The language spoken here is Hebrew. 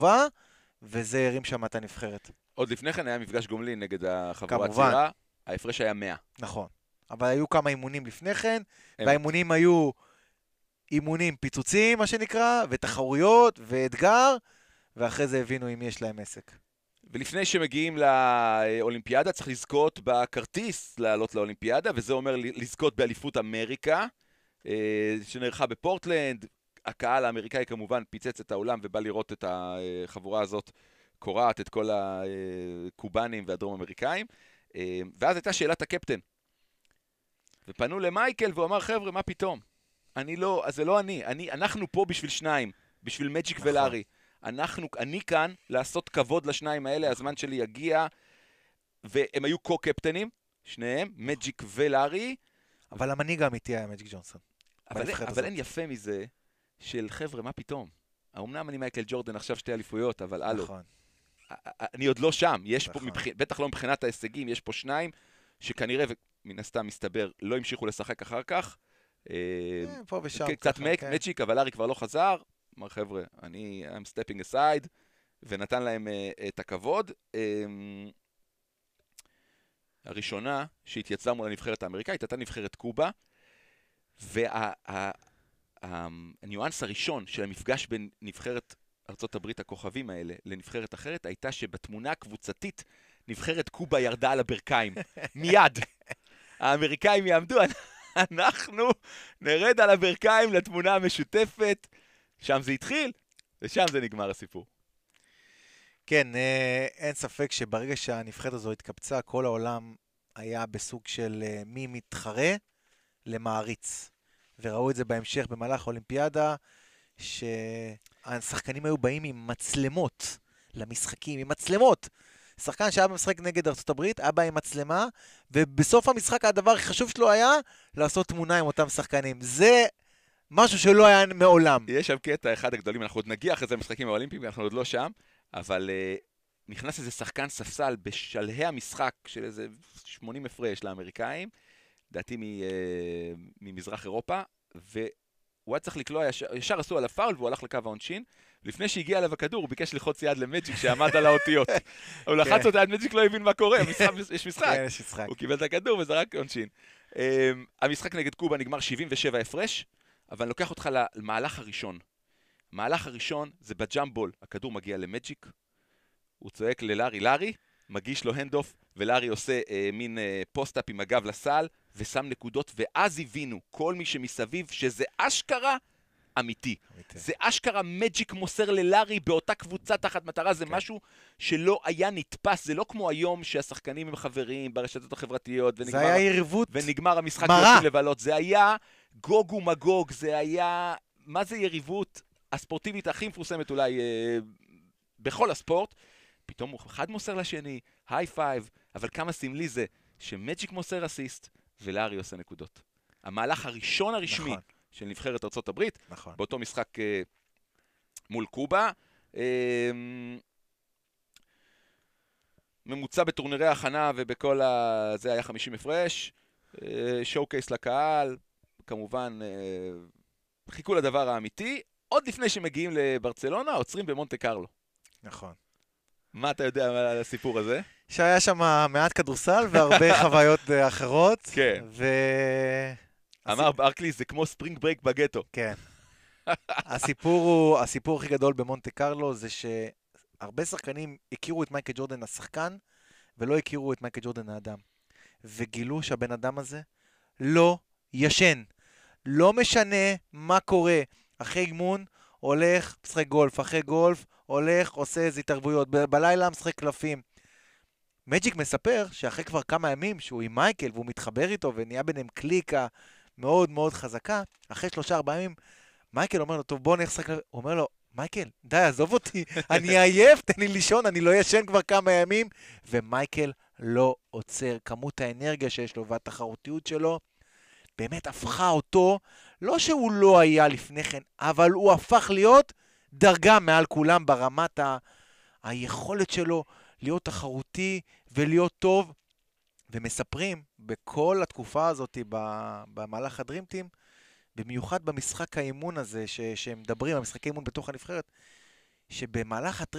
וזה הרים שם את הנבחרת. עוד לפני כן היה מפגש גומלין נגד החבורה כמובן. הצעירה, ההפרש היה 100. נכון. אבל היו כמה אימונים לפני כן, אמת. והאימונים היו אימונים פיצוצים, מה שנקרא, ותחרויות, ואתגר, ואחרי זה הבינו אם יש להם עסק. ולפני שמגיעים לאולימפיאדה צריך לזכות בכרטיס לעלות לאולימפיאדה, וזה אומר לזכות באליפות אמריקה, שנערכה בפורטלנד. הקהל האמריקאי כמובן פיצץ את האולם ובא לראות את החבורה הזאת קורעת את כל הקובנים והדרום אמריקאים. ואז הייתה שאלת הקפטן. ופנו למייקל והוא אמר, חבר'ה, מה פתאום? אז זה לא אנחנו פה בשביל שניים, בשביל מג'יק ולארי. אני כאן לעשות כבוד לשניים האלה, הזמן שלי יגיע, והם היו קו-קפטנים, שניהם, מג'יק ולארי. אבל המנהיג האמיתי היה מג'יק ג'ונסון. אבל אין יפה מזה של חבר'ה, מה פתאום? האמנם אני מייקל ג'ורדן עכשיו 2 אליפויות, אבל הלו. נכון. אני עוד לא שם, יש פה, נכון. בטח לא מבחינת ההישגים, יש פה שניים שכנראה, ומן הסתם מסתבר, לא המשיכו לשחק אחר כך. פה ושם. קצת מג'יק, אבל לארי כבר לא חזר. אמר, חבר'ה, I'm stepping aside, ונתן להם את הכבוד. הראשונה שהתייצבה מול הנבחרת האמריקאית, הייתה נבחרת קובה, והניואנס הראשון של המפגש בין נבחרת ארצות הברית הכוכבים האלה לנבחרת אחרת, הייתה שבתמונה הקבוצתית, נבחרת קובה ירדה על הברכיים. מיד. האמריקאים יעמדו, אנחנו נרד על הברכיים לתמונה המשותפת, שם זה התחיל, ושם זה נגמר הסיפור. כן, אין ספק שברגע שהנבחרת הזו התקבצה, כל העולם היה בסוג של מי מתחרה למעריץ. וראו את זה בהמשך במהלך האולימפיאדה, שהשחקנים היו באים עם מצלמות למשחקים, עם מצלמות. שחקן שהיה במשחק נגד ארצות הברית, היה בא עם מצלמה, ובסוף המשחק הדבר הכי חשוב שלו היה לעשות תמונה עם אותם שחקנים. זה משהו שלא היה מעולם. יש שם קטע אחד הגדולים, אנחנו עוד נגיע אחרי זה למשחקים האולימפיים, אנחנו עוד לא שם, אבל נכנס איזה שחקן ספסל בשלהי המשחק של איזה 80 הפרש לאמריקאים, דעתי ממזרח אירופה, והוא היה צריך לקלוע, ישר עשו על הפאול והוא הלך לקו העונשין, לפני שהגיע אליו הכדור הוא ביקש ללחוץ יד למג'יק שעמד על האותיות. הוא לחץ אותה, מג'יק לא הבין מה קורה, יש משחק. הוא קיבל את הכדור וזרק עונשין. המשחק נגד קובה נגמר 77 הפרש, אבל אני לוקח אותך למהלך הראשון. המהלך הראשון זה בג'אמבול, הכדור מגיע למג'יק, הוא צועק ללארי, לארי, מגיש לו הנדוף, ולארי עושה מין פוסט-אפ עם הגב לסל, ושם נקודות, ואז הבינו כל מי שמסביב שזה אשכרה אמיתי. זה אשכרה מג'יק מוסר ללארי באותה קבוצה תחת מטרה, זה משהו שלא היה נתפס, זה לא כמו היום שהשחקנים הם חברים ברשתות החברתיות, זה היה יריבות ונגמר המשחק מרה. יוצאים לבלות, זה היה גוג ומגוג, זה היה, מה זה יריבות הספורטיבית הכי מפורסמת אולי בכל הספורט, פתאום אחד מוסר לשני, היי פייב, אבל כמה סמלי זה שמג'יק מוסר אסיסט ולארי עושה נקודות. המהלך הראשון הרשמי נכון. של נבחרת ארצות הברית, נכון. באותו משחק מול קובה. ממוצע בטורנירי ההכנה ובכל זה היה 50 הפרש, שואו-קייס לקהל, כמובן חיכו לדבר האמיתי, עוד לפני שמגיעים לברצלונה, עוצרים במונטה קרלו. נכון. מה אתה יודע על הסיפור הזה? שהיה שם מעט כדורסל והרבה חוויות אחרות. כן. אמר ברקלי, זה כמו ספרינג ברייק בגטו. כן. הסיפור הכי גדול במונטה קרלו זה שהרבה שחקנים הכירו את מייקל ג'ורדן השחקן, ולא הכירו את מייקל ג'ורדן האדם. וגילו שהבן אדם הזה לא ישן. לא משנה מה קורה. אחרי אימון הולך, משחק גולף. אחרי גולף הולך, עושה איזה התערבויות. בלילה משחק קלפים. מג'יק מספר שאחרי כבר כמה ימים שהוא עם מייקל והוא מתחבר איתו ונהיה ביניהם קליקה מאוד מאוד חזקה, אחרי 3-4 ימים, מייקל אומר לו, טוב בוא נשחק, הוא אומר לו, מייקל, די, עזוב אותי, אני עייף, תן לי לישון, אני לא ישן כבר כמה ימים, ומייקל לא עוצר. כמות האנרגיה שיש לו והתחרותיות שלו, באמת הפכה אותו, לא שהוא לא היה לפני כן, אבל הוא הפך להיות דרגה מעל כולם ברמת היכולת שלו, להיות תחרותי ולהיות טוב, ומספרים בכל התקופה הזאת במהלך הדרימטים, במיוחד במשחק האימון הזה שהם מדברים, המשחקי אימון בתוך הנבחרת, שבמהלך